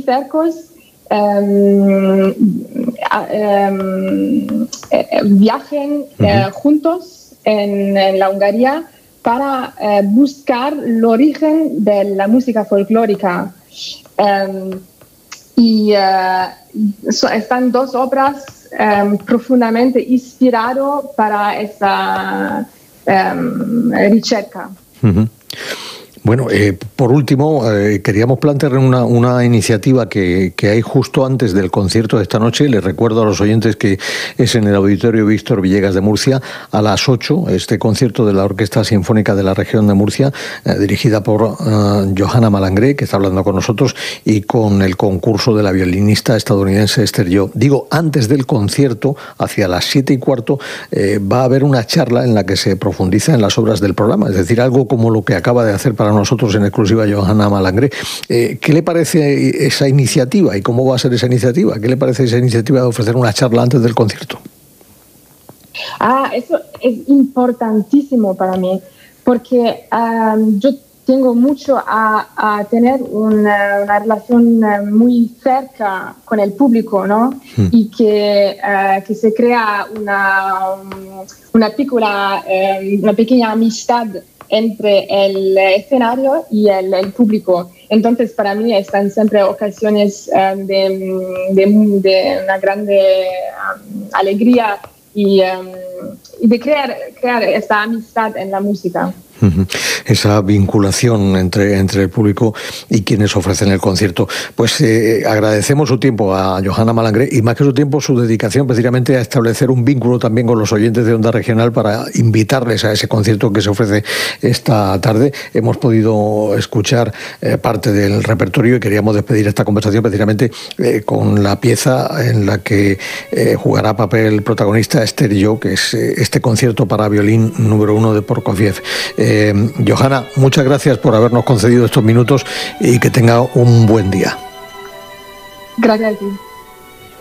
cercos viajen juntos en la Hungría para buscar el origen de la música folclórica. Están dos obras profundamente inspiradas para esa ricerca. Bueno, por último, queríamos plantear una iniciativa que hay justo antes del concierto de esta noche. Les recuerdo a los oyentes que es en el Auditorio Víctor Villegas de Murcia a las 8, este concierto de la Orquesta Sinfónica de la Región de Murcia, dirigida por Johanna Malangré, que está hablando con nosotros, y con el concurso de la violinista estadounidense Esther Yo. Digo, antes del concierto, hacia las 7:15, va a haber una charla en la que se profundiza en las obras del programa, es decir, algo como lo que acaba de hacer para nosotros en exclusiva Johanna Malangré. ¿Qué le parece esa iniciativa y cómo va a ser esa iniciativa? ¿Qué le parece esa iniciativa de ofrecer una charla antes del concierto? Eso es importantísimo para mí, porque yo tengo mucho a tener una relación muy cerca con el público, ¿no? Y que se crea una pequeña amistad entre el escenario y el público. Entonces, para mí están siempre ocasiones de una grande alegría y de crear esta amistad en la música. Esa vinculación entre el público y quienes ofrecen el concierto. Pues agradecemos su tiempo a Johanna Malangré y más que su tiempo, su dedicación precisamente a establecer un vínculo también con los oyentes de Onda Regional para invitarles a ese concierto que se ofrece esta tarde. Hemos podido escuchar parte del repertorio y queríamos despedir esta conversación precisamente con la pieza en la que jugará papel protagonista Esther Yo, que es este concierto para violín número 1 de Prokofiev. Johanna, muchas gracias por habernos concedido estos minutos y que tenga un buen día. Gracias a ti.